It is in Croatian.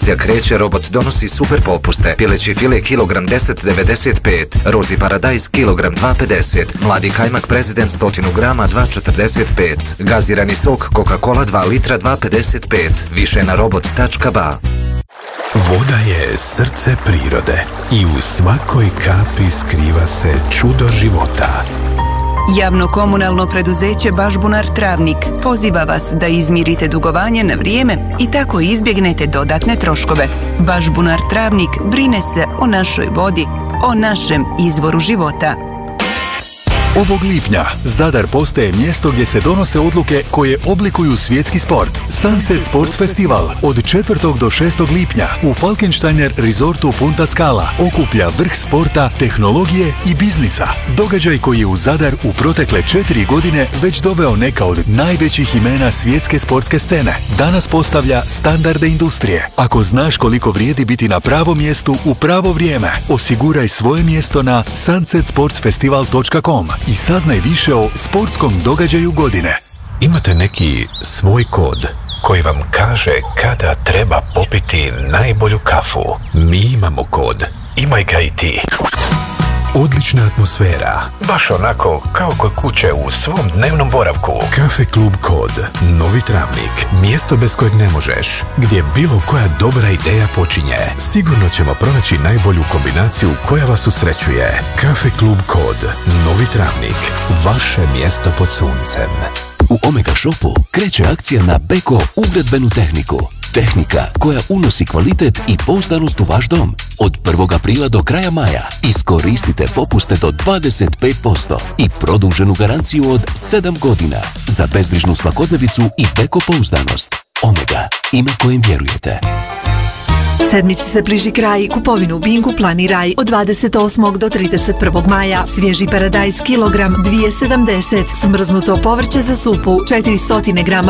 Akcija kreće, robot donosi super popuste. Pileći file kilogram 10,95, rozi paradajz kilogram 2,50, mladi kajmak prezident 100 grama 2,45, gazirani sok Coca-Cola 2 litra 2,55, više na robot.ba. Voda je srce prirode i u svakoj kapi skriva se čudo života. Javno-komunalno preduzeće Bažbunar Travnik poziva vas da izmirite dugovanje na vrijeme i tako izbjegnete dodatne troškove. Bažbunar Travnik brine se o našoj vodi, o našem izvoru života. Ovog lipnja Zadar postaje mjesto gdje se donose odluke koje oblikuju svjetski sport. Sunset Sports Festival od 4. do 6. lipnja u Falkensteiner Resortu Punta Scala okuplja vrh sporta, tehnologije i biznisa. Događaj koji je u Zadar u protekle 4 godine već doveo neka od najvećih imena svjetske sportske scene. Danas postavlja standarde industrije. Ako znaš koliko vrijedi biti na pravom mjestu u pravo vrijeme, osiguraj svoje mjesto na sunsetsportsfestival.com i saznaj više o sportskom događaju godine. Imate neki svoj kod koji vam kaže kada treba popiti najbolju kafu? Mi imamo kod. Imaj ga i ti. Odlična atmosfera. Baš onako kao kod kuće u svom dnevnom boravku. Kafe Klub Kod. Novi Travnik. Mjesto bez kojeg ne možeš. Gdje bilo koja dobra ideja počinje. Sigurno ćemo pronaći najbolju kombinaciju koja vas usrećuje. Kafe Klub Kod. Novi Travnik. Vaše mjesto pod suncem. U Omega Shopu kreće akcija na Beko ugradbenu tehniku. Tehnika koja unosi kvalitet i pouzdanost u vaš dom. Od 1. aprila do kraja maja iskoristite popuste do 25% i produženu garanciju od 7 godina za bezbrižnu svakodnevicu i Beko pouzdanost. Omega, ime kojem vjerujete. Sedmici se bliži kraj, kupovinu u Bingu planiraj od 28. do 31. maja. Svježi paradajz kilogram 2,70, smrznuto povrće za supu 400 grama